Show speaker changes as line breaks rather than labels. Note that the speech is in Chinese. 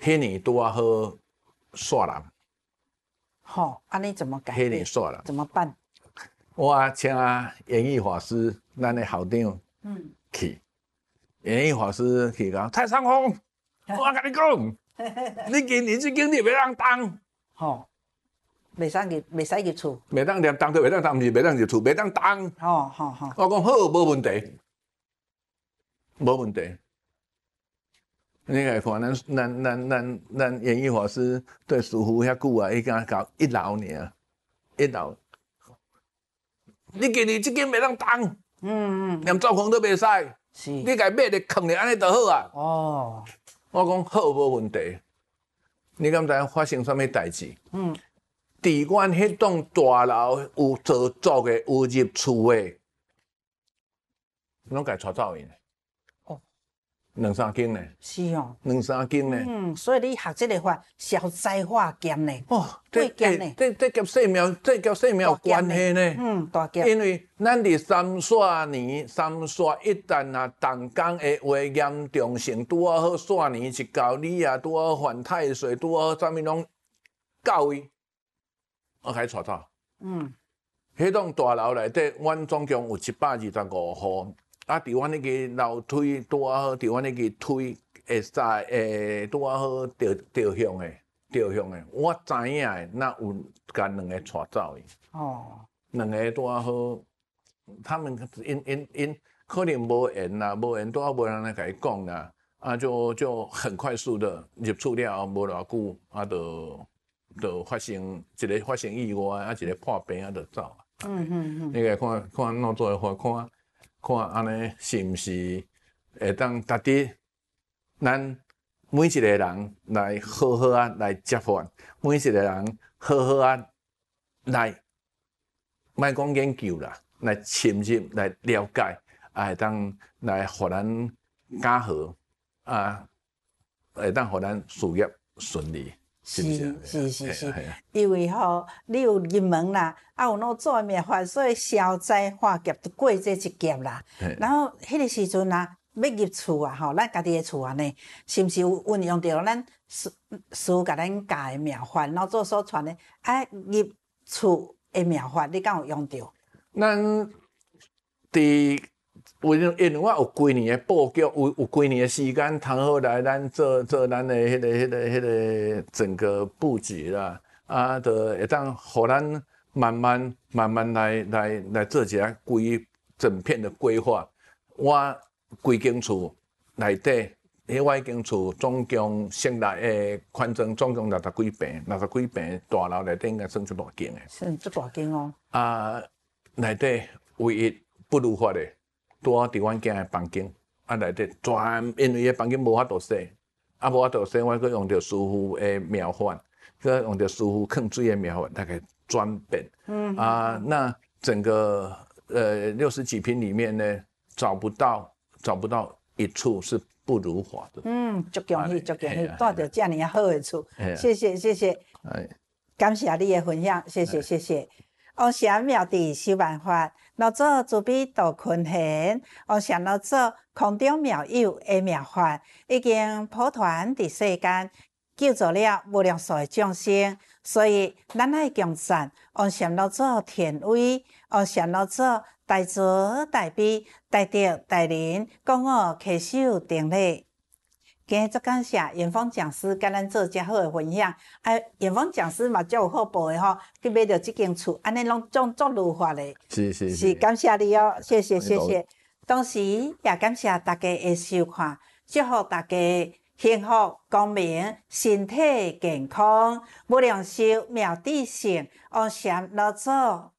迄年拄啊好煞人，
好，安尼怎么改
迄年
变？
煞人，
怎么办？
我请演艺法师，咱的校长去，演艺法师去讲蔡尚峰，我甲你讲，你今年这经你袂当当，
吼，袂使入厝，
袂当连当都袂当当，毋是袂当入厝，袂当当。
吼。
我讲好，无问题，无问题。你来看，咱演艺法师对师傅遐久啊，伊敢搞一老尔，一老。你今年这间袂当当，连做工都袂使，
是，
你家买咧藏咧安尼就好啊。
哦，
我讲好，无问题。你敢知发生什么代志？伫阮迄栋大楼有做作的，有入厝的，拢家带走去。
哦
2、3间呢？
是哦。
2、3间呢？
所以你学这个法消灾化剑呢？
哦，
贵剑呢？
这甲生命，这甲生命有关系呢。
大剑。
因为咱伫三煞年，三煞一旦啊动工的话严重性，拄啊好煞年一到，你啊拄啊好犯太岁，拄啊好啥物拢到位，我开带走。迄栋大楼内底，阮总共有125户。啊，伫阮迄个楼梯拄啊好，伫阮迄个梯会使拄啊好着向的，我知影的，那有甲2个带走去。
哦
2个拄啊好，他们因可能无缘啦，无缘拄啊无人来甲伊讲啦，啊就很快速的入厝了后无偌久，啊就发生一个发生意外，啊一个破病啊就走啊。你来看弄做的话，看安尼是毋是会当值得咱每一个人来好好啊来接发，每一个人好好啊来，莫讲研究啦，来深入来了解，啊会当来互咱加好啊，会当互咱事业顺利。是，
因为吼，你有入门啦，啊有那做灭法，所以消灾化劫就过这一劫啦。然后迄个时阵啊，要入厝啊，吼，咱家己的厝安尼，是毋是有运用到咱师甲咱教的妙法，然后做所传的啊入厝的妙法，你敢有用到？
咱因为我有几年的布局，有几年的时间，通好来咱做咱的迄个整个布局啦，啊，就会当互咱慢慢来做一下整片的规划。我规间厝内底，我迄间厝总共省内的宽增总共60几平，大楼内底应该算出大间的。
算足大间哦。
啊，内底唯一不如法的。拄好伫阮囝的房间，啊内底全因为迄房间无法度洗，啊无法度洗，我佫用着师傅的妙法，佫用着师傅放水的妙法，大概转变。那整个60几坪里面呢，找不到一处是不如法的。足
恭喜，住着遮尔好的厝，谢谢，感谢你的分享，谢谢。王禅妙智修万法，老祖慈悲度群贤。王禅老祖空中妙有的妙法，已经普传伫世间，救助了无量数的众生。所以，咱爱敬赞王禅老祖天威，王禅老祖大慈大悲，大德大仁，讲我稽首顶礼。今日足感谢元丰讲师甲咱做遮好的分享，元丰讲师嘛足有好报的吼，去买着即间厝，安尼拢足如法的。是，感谢你哦，谢谢。同时也感谢大家的收看，祝福大家幸福光明，身体健康，无量寿妙智胜，王禅老祖